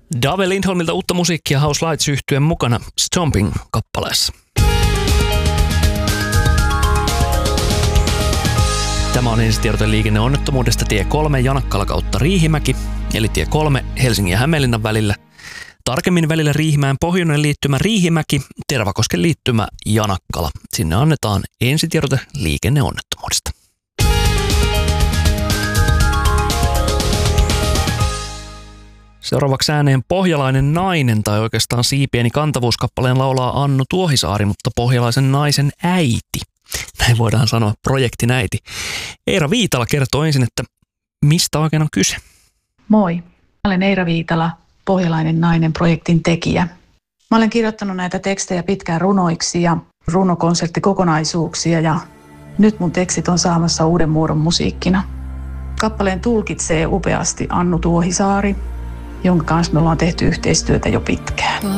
Dave Lindholmilta uutta musiikkia House Lights-yhtyeen mukana Stomping-kappaleessa. Tämä on ensitiedote liikenneonnettomuudesta tie 3 Janakkala kautta Riihimäki, eli tie 3 Helsingin ja Hämeenlinnan välillä. Tarkemmin välillä Riihimäen pohjoinen liittymä Riihimäki, Tervakosken liittymä Janakkala. Sinne annetaan ensitiedote liikenneonnettomuudesta. Seuraavaksi ääneen Pohjalainen nainen, tai oikeastaan Siipieni kantavuuskappaleen laulaa Annu Tuohisaari, mutta pohjalaisen naisen äiti. Näin voidaan sanoa, projektin äiti. Eira Viitala kertoo ensin, että mistä oikein on kyse. Moi, mä olen Eira Viitala, Pohjalainen nainen projektin tekijä. Mä olen kirjoittanut näitä tekstejä pitkään runoiksi ja runokonserttikokonaisuuksia ja nyt mun tekstit on saamassa uuden muodon musiikkina. Kappaleen tulkitsee upeasti Annu Tuohisaari, jonka kanssa me ollaan tehty yhteistyötä jo pitkään.